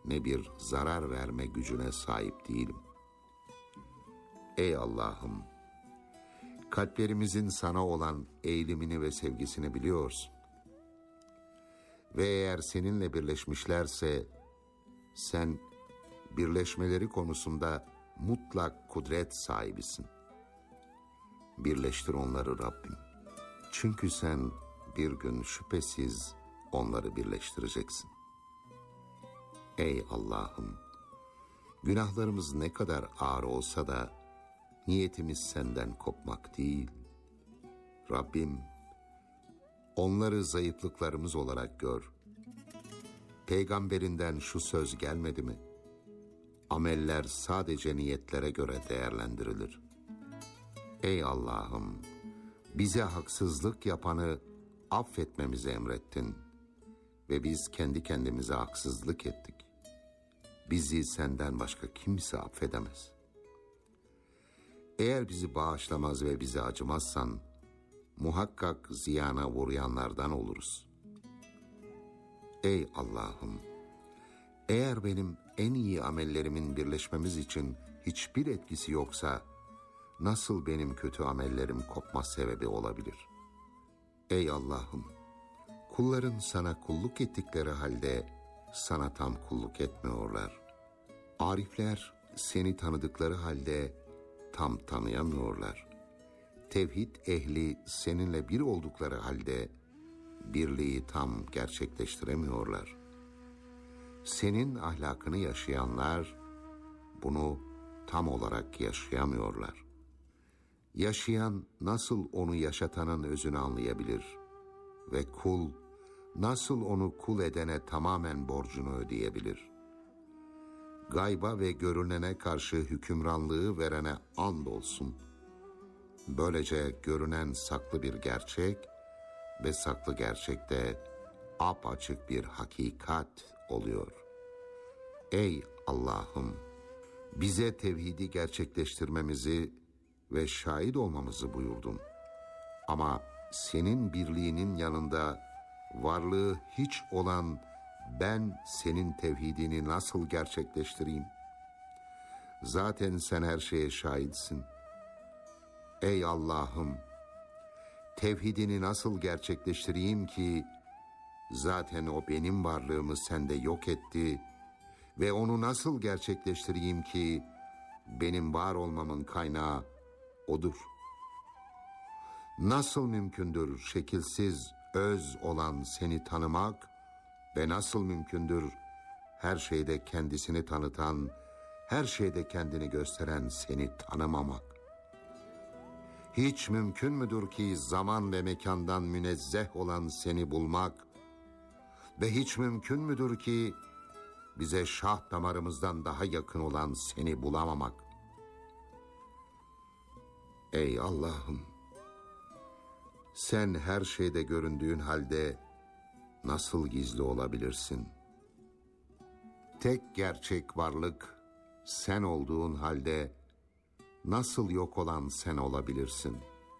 ne bir zarar verme gücüne sahip değilim. Ey Allah'ım, kalplerimizin sana olan eğilimini ve sevgisini biliyorsun. Ve eğer seninle birleşmişlerse, sen birleşmeleri konusunda mutlak kudret sahibisin. Birleştir onları Rabbim. Çünkü sen bir gün şüphesiz onları birleştireceksin. Ey Allah'ım, günahlarımız ne kadar ağır olsa da niyetimiz senden kopmak değil. Rabbim, onları zayıflıklarımız olarak gör. Peygamberinden şu söz gelmedi mi? Ameller sadece niyetlere göre değerlendirilir. Ey Allah'ım, bize haksızlık yapanı affetmemizi emrettin ve biz kendi kendimize haksızlık ettik. Bizi senden başka kimse affedemez. Eğer bizi bağışlamaz ve bize acımazsan, muhakkak ziyana uğrayanlardan oluruz. Ey Allah'ım, eğer benim en iyi amellerimin birleşmemiz için hiçbir etkisi yoksa, nasıl benim kötü amellerim kopma sebebi olabilir? Ey Allah'ım, kulların sana kulluk ettikleri halde sana tam kulluk etmiyorlar. Arifler seni tanıdıkları halde tam tanıyamıyorlar. Tevhid ehli seninle bir oldukları halde birliği tam gerçekleştiremiyorlar. Senin ahlakını yaşayanlar bunu tam olarak yaşayamıyorlar. Yaşayan nasıl onu yaşatanın özünü anlayabilir ve kul nasıl onu kul edene tamamen borcunu ödeyebilir? Gayba ve görünene karşı hükümranlığı verene andolsun. Böylece görünen saklı bir gerçek ve saklı gerçekte apaçık bir hakikat oluyor. Ey Allah'ım, bize tevhidi gerçekleştirmemizi ve şahit olmamızı buyurdun. Ama senin birliğinin yanında varlığı hiç olan ben senin tevhidini nasıl gerçekleştireyim? Zaten sen her şeye şahitsin. Ey Allah'ım, tevhidini nasıl gerçekleştireyim ki zaten o benim varlığımı sende yok etti ve onu nasıl gerçekleştireyim ki benim var olmamın kaynağı odur. Nasıl mümkündür şekilsiz öz olan seni tanımak ve nasıl mümkündür her şeyde kendisini tanıtan, her şeyde kendini gösteren seni tanımamak? Hiç mümkün müdür ki zaman ve mekandan münezzeh olan seni bulmak ve hiç mümkün müdür ki bize şah damarımızdan daha yakın olan seni bulamamak? Ey Allah'ım, sen her şeyde göründüğün halde nasıl gizli olabilirsin? Tek gerçek varlık sen olduğun halde nasıl yok olan sen olabilirsin?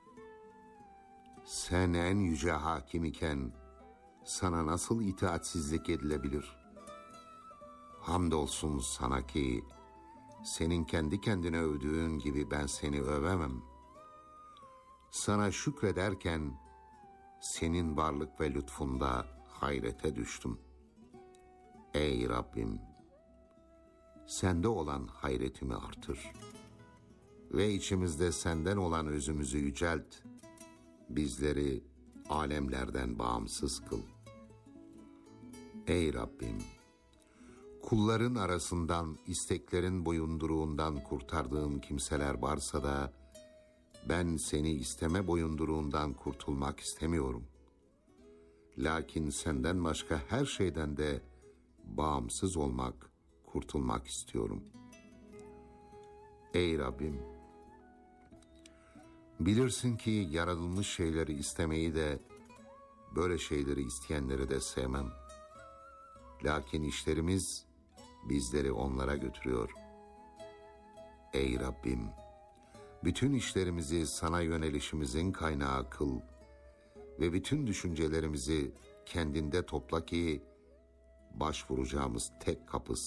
Sen en yüce hakim iken sana nasıl itaatsizlik edilebilir? Hamdolsun sana ki senin kendi kendine övdüğün gibi ben seni övemem. Sana şükrederken senin varlık ve lütfunda hayrete düştüm. Ey Rabbim, sende olan hayretimi artır ve içimizde senden olan özümüzü yücelt. Bizleri alemlerden bağımsız kıl. Ey Rabbim, kulların arasından isteklerin boyunduruğundan kurtardığın kimseler varsa da ben seni isteme boyunduruğundan kurtulmak istemiyorum. Lakin senden başka her şeyden de bağımsız olmak, kurtulmak istiyorum. Ey Rabbim, bilirsin ki yaratılmış şeyleri istemeyi de, böyle şeyleri isteyenleri de sevmem. Lakin işlerimiz bizleri onlara götürüyor. Ey Rabbim, bütün işlerimizi sana yönelişimizin kaynağı kıl ve bütün düşüncelerimizi kendinde topla ki başvuracağımız tek kapı